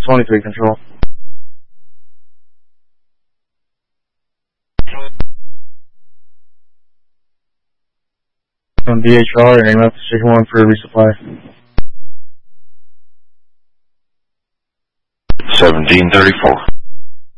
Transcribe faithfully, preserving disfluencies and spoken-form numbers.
twenty-three control. On D H R and aim up to station one for a resupply. seventeen thirty-four.